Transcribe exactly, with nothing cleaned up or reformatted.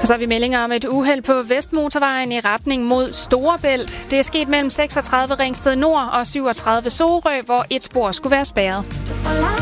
så har vi meldinger om et uheld på Vestmotorvejen i retning mod Storebælt. Det er sket mellem seksogtredive Ringsted Nord og syvogtredive Sorø, hvor et spor skulle være spærret.